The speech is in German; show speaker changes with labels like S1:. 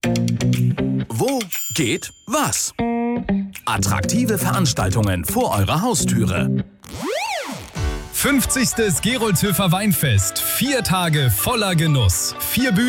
S1: Wo geht was? Attraktive Veranstaltungen vor eurer Haustüre.
S2: 50. Gerolzhöfer Weinfest. 4 Tage voller Genuss. 4 Bühnen.